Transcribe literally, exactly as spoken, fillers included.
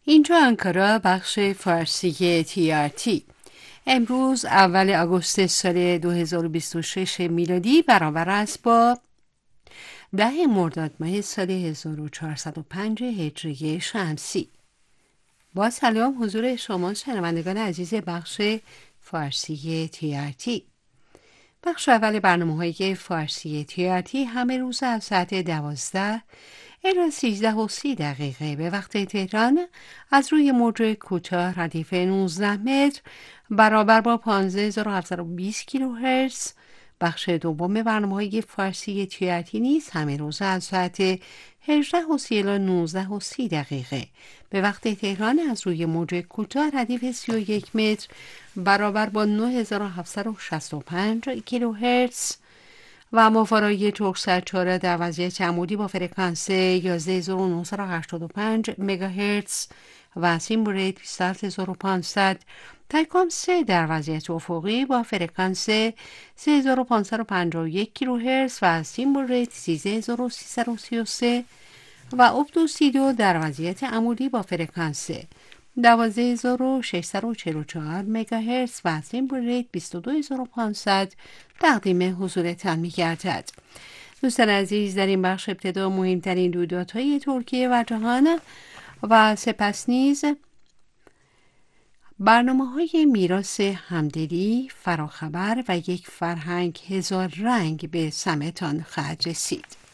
اینجا انکارا، بخش فارسی تی آر تی. امروز اول آگوست سال دو هزار و بیست و شش میلادی برابر است با ده مرداد ماه سال هزار و چهارصد و پنج هجری شمسی. با سلام حضور شما شنوندگان عزیز بخش فارسی تی آر تی. بخش اول برنامه‌های فارسی تی آر تی همه روز از ساعت دوازده الی سیزده و سی دقیقه به وقت تهران از روی موج کوتاه ردیف نوزده متر برابر با پانزده هزار و هفتصد و بیست کیلوهرتز. بخش دوم برنامه‌های فارسی تی آر تی نیز همه روز از ساعت هجده و سی الی نوزده و سی دقیقه به وقت تهران از روی موج کوتاه ردیف سی و یک متر برابر با نه هزار و هفتصد و شصت و پنج کیلوهرتز و ماورای چهارصد و چهار در وضعیت عمودی با فرکانس یازده هزار و نهصد و هشتاد و پنج مگاهرتز و سیمبل بیست و هفت هزار و پانصد تایکام سه در وضعیت افقی با فرکانس سه هزار و پانصد و پنجاه و یک کیلوهرتز و سیمبل سیزده هزار و سیصد و سی و سه و افتو سی دو در وضعیت عمودی با فرکانس دوازده هزار و ششصد و چهل و چهار مگاهرتز و سیمبل ریت بیست و دو هزار و پانصد تقدیم حضورتان می گردد. دوستان عزیز، در این بخش ابتدا مهمترین رویدادهای ترکیه و جهان و سپس نیز برنامه‌های میراث همدلی، فراخبر و یک فرهنگ هزار رنگ به سمعتان خواهد رسید.